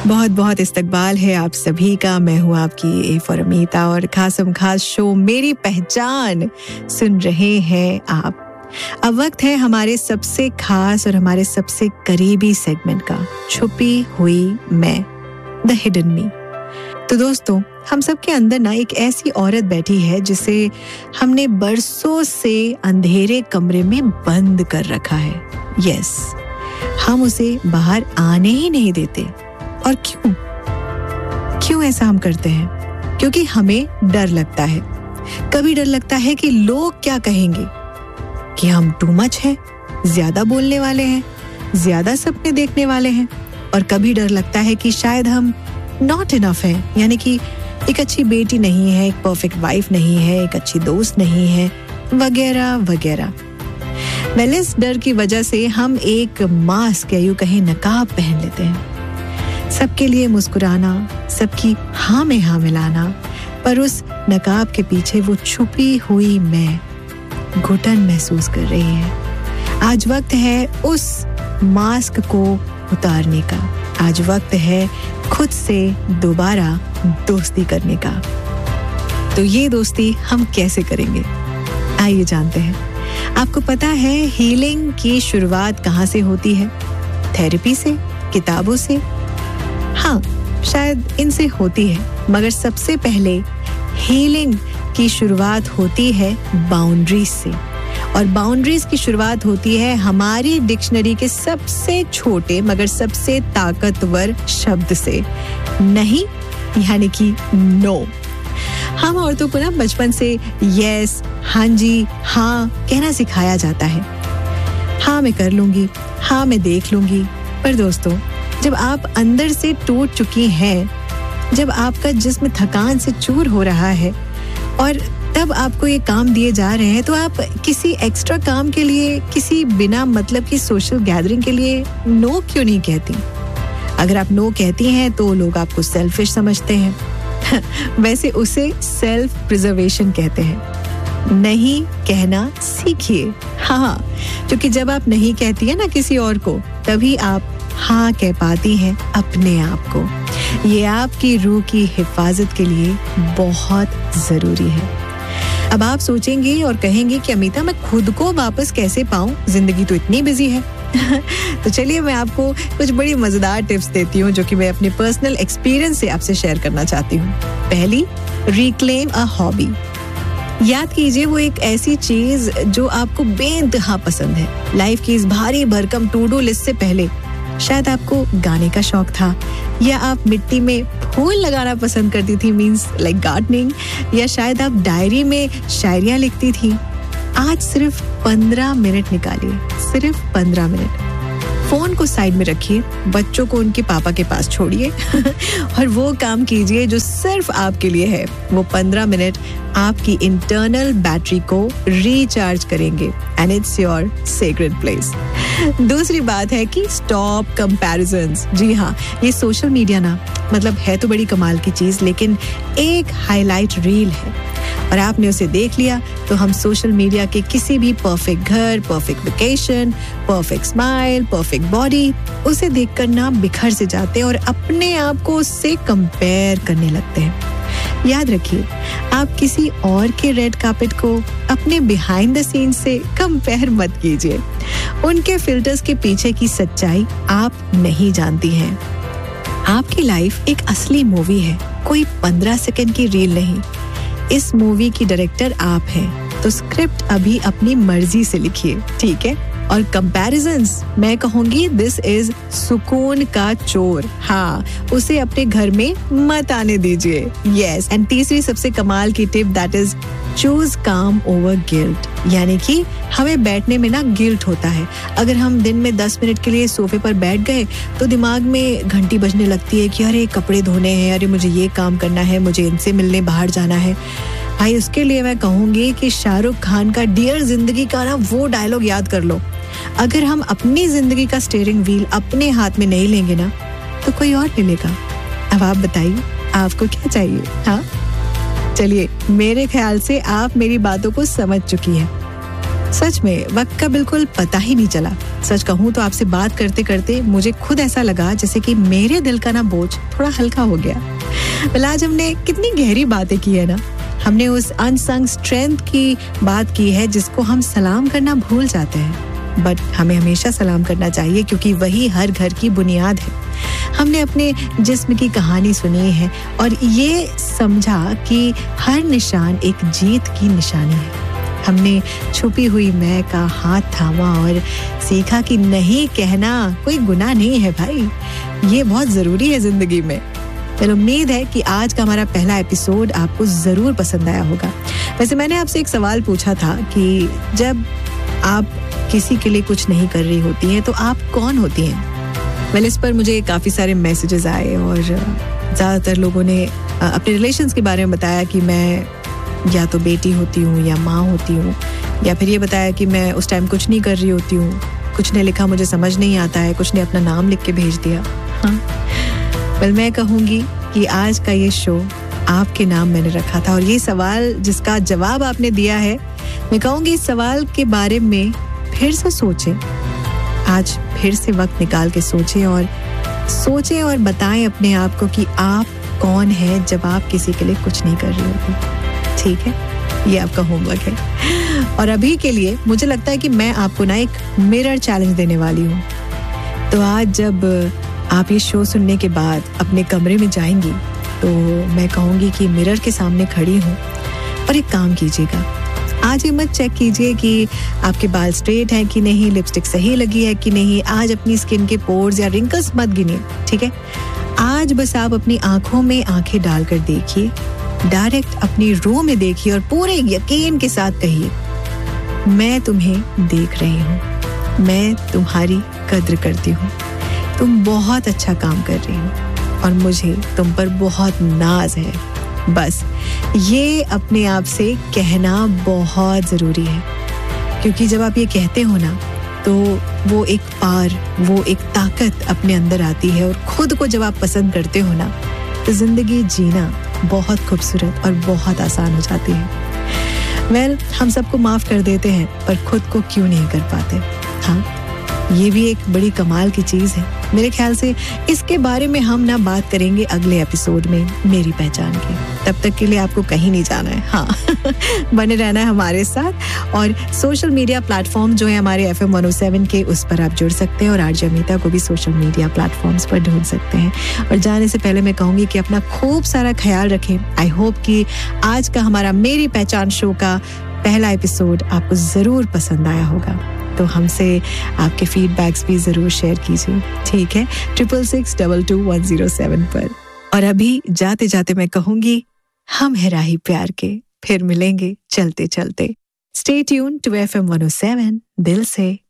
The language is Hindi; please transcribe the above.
बहुत बहुत इस्तकबाल है आप सभी का। मैं हूँ आपकी फरमीता और खासम खास शो मेरी पहचान सुन रहे हैं आप। अब वक्त है हमारे सबसे खास और हमारे सबसे करीबी सेगमेंट का, छुपी हुई मैं, द हिडन मी। तो दोस्तों, हम सबके अंदर ना एक ऐसी औरत बैठी है जिसे हमने बरसों से अंधेरे कमरे में बंद कर रखा है। यस, हम उसे बाहर आने ही नहीं देते। और क्यों ऐसा हम करते हैं? क्योंकि हमें डर लगता है। कभी डर लगता है कि लोग क्या कहेंगे, कि हम टू मच हैं, ज्यादा बोलने वाले हैं, ज्यादा सपने देखने वाले हैं। और कभी डर लगता है कि शायद हम नॉट इनफ हैं, यानी कि एक अच्छी बेटी नहीं है, एक परफेक्ट वाइफ नहीं है, एक अच्छी दोस्त नहीं है, वगैरह वगैरह। वेल, इस डर की वजह से हम एक मास्क या यूं कहें नकाब पहन लेते हैं। सबके लिए मुस्कुराना, सबकी हाँ में हाँ मिलाना, पर उस नकाब के पीछे वो छुपी हुई मैं घुटन महसूस कर रही है। आज वक्त है उस मास्क को उतारने का। आज वक्त है खुद से दोबारा दोस्ती करने का। तो ये दोस्ती हम कैसे करेंगे, आइए जानते हैं। आपको पता है हीलिंग की शुरुआत कहाँ से होती है? थेरेपी से, किताबों से? हाँ, शायद इनसे होती है, मगर सबसे पहले हीलिंग की शुरुआत होती है बाउंड्रीज से। और बाउंड्रीज की शुरुआत होती है हमारी डिक्शनरी के सबसे छोटे मगर सबसे ताकतवर शब्द से, नहीं, यानी कि नो। हम औरतों को ना बचपन से यस, हाँ जी, हाँ कहना सिखाया जाता है। हाँ मैं कर लूंगी, हाँ मैं देख लूंगी। पर दोस्तों, जब आप अंदर से टूट चुकी हैं, जब आपका जिस्म थकान से चूर हो रहा है और तब आपको ये काम दिए जा रहे हैं, तो आप किसी एक्स्ट्रा काम के लिए, किसी बिना मतलब की सोशल गैदरिंग के लिए नो क्यों नहीं कहती? अगर आप नो कहती हैं तो लोग आपको सेल्फिश समझते हैं। वैसे उसे सेल्फ प्रिजर्वेशन कहते हैं। नहीं कहना सीखिए। हाँ, क्योंकि जब आप नहीं कहती है ना किसी और को, तभी आप हाँ कह पाती हैं अपने आप को। ये आपकी रूह की हिफाजत के लिए बहुत जरूरी है। अब आप सोचेंगे और कहेंगे कि अमिता, मैं खुद को वापस कैसे पाऊं? जिंदगी तो इतनी बिजी है। तो चलिए मैं आपको कुछ बड़ी मजेदार टिप्स देती हूँ जो कि मैं अपने पर्सनल एक्सपीरियंस से आपसे शेयर करना चाहती हूँ। पहली, रिक्लेम अ हॉबी। याद कीजिए वो एक ऐसी चीज जो आपको बेइंतहा पसंद है। लाइफ की इस भारी भरकम टू डू लिस्ट से पहले शायद आपको गाने का शौक था, या आप मिट्टी में फूल लगाना पसंद करती थी, मींस लाइक गार्डनिंग, या शायद आप डायरी में शायरियां लिखती थी। आज सिर्फ 15 मिनट निकालिए, सिर्फ 15 मिनट। फोन को साइड में रखिए, बच्चों को उनके पापा के पास छोड़िए और वो काम कीजिए जो सिर्फ आपके लिए है। वो 15 मिनट आपकी इंटरनल बैटरी को रिचार्ज करेंगे and it's your sacred place. दूसरी बात है कि स्टॉप कंपैरिजन्स। जी हाँ, ये सोशल मीडिया ना मतलब है तो बड़ी कमाल की चीज, लेकिन एक हाईलाइट रील है और आपने उसे देख लिया तो हम सोशल मीडिया के किसी भी परफेक्ट घर, perfect vacation, perfect smile, perfect body, उसे देखकर ना बिखर से जाते हैं और अपने आप को उससे कंपेयर करने लगते हैं। याद रखिए, आप किसी और के रेड कार्पेट को अपने बिहाइंड द सीन से कंपेयर मत कीजिए। उनके फिल्टर्स के पीछे की सच्चाई आप नहीं जानती हैं। आपकी लाइफ एक असली मूवी है, कोई 15 सेकंड की रील नहीं। इस मूवी की डायरेक्टर आप हैं, तो स्क्रिप्ट अभी अपनी मर्जी से लिखिए, ठीक है? और कंपैरिजन्स, मैं कहूंगी दिस इज सुकून का चोर। हाँ, उसे अपने घर में मत आने दीजिए। यस, एंड तीसरी सबसे कमाल की टिप, दैट इज चूज काम ओवर गिल्ट। यानी कि हमें बैठने में ना गिल्ट होता है। अगर हम दिन में 10 मिनट के लिए सोफे पर बैठ गए तो दिमाग में घंटी बजने लगती है कि अरे कपड़े धोने हैं, अरे मुझे ये काम करना है, मुझे इनसे मिलने बाहर जाना है। भाई, उसके लिए मैं कहूंगी कि शाहरुख खान का डियर जिंदगी का ना वो डायलॉग याद कर लो। अगर हम अपनी जिंदगी का स्टीयरिंग व्हील अपने हाथ में नहीं लेंगे ना, तो कोई और ले लेगा। अब आप बताइए, आपको क्या चाहिए? हाँ, चलिए, मेरे ख्याल से आप मेरी बातों को समझ चुकी हैं। सच में वक्त का बिल्कुल पता ही नहीं चला। सच कहूँ तो आपसे बात करते करते मुझे खुद ऐसा लगा जैसे कि मेरे दिल का ना बोझ थोड़ा हल्का हो गया। आज हमने कितनी गहरी बातें की है ना। हमने उस अनसंग स्ट्रेंथ की बात की है जिसको हम सलाम करना भूल जाते हैं, बट हमें हमेशा सलाम करना चाहिए क्योंकि वही हर घर की बुनियाद है। हमने अपने जिस्म की कहानी सुनी है और ये समझा कि हर निशान एक जीत की निशानी है। हमने छुपी हुई मैं का हाथ थामा और सीखा कि नहीं कहना कोई गुनाह नहीं है भाई, ये बहुत जरूरी है जिंदगी में। तो उम्मीद है कि आज का हमारा पहला एपिसोड आपको जरूर पसंद आया होगा। वैसे मैंने आपसे एक सवाल पूछा था कि जब आप किसी के लिए कुछ नहीं कर रही होती हैं तो आप कौन होती हैं? वेल, इस पर मुझे काफ़ी सारे मैसेजेस आए और ज़्यादातर लोगों ने अपने रिलेशंस के बारे में बताया कि मैं या तो बेटी होती हूँ या माँ होती हूँ, या फिर ये बताया कि मैं उस टाइम कुछ नहीं कर रही होती हूँ। कुछ ने लिखा मुझे समझ नहीं आता है, कुछ ने अपना नाम लिख के भेज दिया। हाँ, वेल, मैं कहूँगी कि आज का ये शो आपके नाम मैंने रखा था और ये सवाल जिसका जवाब आपने दिया है, मैं कहूँगी इस सवाल के बारे में फिर से सोचें। आज फिर से वक्त निकाल के सोचें और बताएं अपने आप को कि आप कौन है जब आप किसी के लिए कुछ नहीं कर रही होती। ठीक है, ये आपका होमवर्क है। और अभी के लिए मुझे लगता है कि मैं आपको ना एक मिरर चैलेंज देने वाली हूँ। तो आज जब आप ये शो सुनने के बाद अपने कमरे में जाएंगी तो मैं कहूँगी कि मिरर के सामने खड़ी हूँ और एक काम कीजिएगा। आज ये मत चेक कीजिए कि आपके बाल स्ट्रेट हैं कि नहीं, लिपस्टिक सही लगी है कि नहीं। आज अपनी स्किन के पोर्स या रिंकल्स मत गिनिए, ठीक है। आज बस आप अपनी आंखों में आंखें डालकर देखिए, डायरेक्ट अपनी रूह में देखिए और पूरे यकीन के साथ कहिए, मैं तुम्हें देख रही हूँ, मैं तुम्हारी कद्र करती हूँ, तुम बहुत अच्छा काम कर रही हो और मुझे तुम पर बहुत नाज है। बस ये अपने आप से कहना बहुत ज़रूरी है, क्योंकि जब आप ये कहते हो ना तो वो एक पार, वो एक ताकत अपने अंदर आती है और खुद को जब आप पसंद करते हो ना तो ज़िंदगी जीना बहुत खूबसूरत और बहुत आसान हो जाती है। वेल, हम सबको माफ़ कर देते हैं पर खुद को क्यों नहीं कर पाते? हाँ, ये भी एक बड़ी कमाल की चीज़ है। मेरे ख्याल से इसके बारे में हम ना बात करेंगे अगले एपिसोड में, मेरी पहचान के। तब तक के लिए आपको कहीं नहीं जाना है। हाँ बने रहना है हमारे साथ और सोशल मीडिया प्लेटफॉर्म जो है हमारे FM 107 के, उस पर आप जुड़ सकते हैं और आरजे अमिता को भी सोशल मीडिया प्लेटफॉर्म्स पर ढूंढ सकते हैं। और जाने से पहले मैं कहूँगी कि अपना खूब सारा ख्याल रखें। आई होप कि आज का हमारा मेरी पहचान शो का पहला एपिसोड आपको ज़रूर पसंद आया होगा। तो हमसे आपके फीडबैक्स भी ज़रूर शेयर कीजिए, ठीक है, 66622107 पर। और अभी जाते जाते मैं कहूँगी, हम है राही प्यार के, फिर मिलेंगे चलते चलते। स्टे ट्यून टू FM 107, दिल से